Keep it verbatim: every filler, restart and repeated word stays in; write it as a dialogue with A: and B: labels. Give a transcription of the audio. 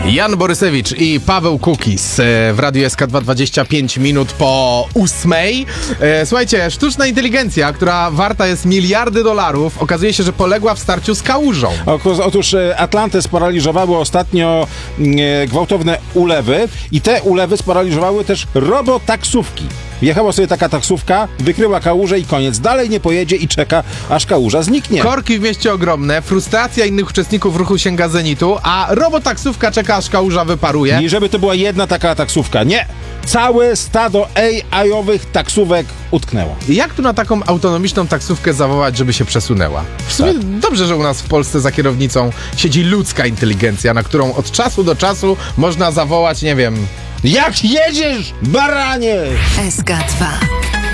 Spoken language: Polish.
A: Jan Borysewicz i Paweł Kukis w Radiu S K dwa, dwadzieścia pięć minut po ósmej. Słuchajcie, sztuczna inteligencja, która warta jest miliardy dolarów, okazuje się, że poległa w starciu z kałużą.
B: Otóż Atlantę sparaliżowały ostatnio gwałtowne ulewy i te ulewy sparaliżowały też robotaksówki. Jechała sobie taka taksówka, wykryła kałużę i koniec. Dalej nie pojedzie i czeka, aż kałuża zniknie.
A: Korki w mieście ogromne, frustracja innych uczestników ruchu sięga zenitu, a robotaksówka czeka, aż kałuża wyparuje.
B: I żeby to była jedna taka taksówka. Nie! Całe stado A I-owych taksówek utknęło.
A: Jak tu na taką autonomiczną taksówkę zawołać, żeby się przesunęła? W sumie tak. Dobrze, że u nas w Polsce za kierownicą siedzi ludzka inteligencja, na którą od czasu do czasu można zawołać, nie wiem...
B: Jak jedziesz, baranie!
C: S K dwa.